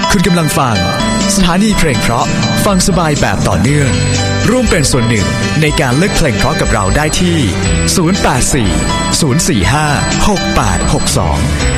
คุณกำลังฟังสถานีเพลงเพราะฟังสบายแบบต่อเนื่องร่วมเป็นส่วนหนึ่งในการเลือกเพลงเพราะกับเราได้ที่ 084 045 6862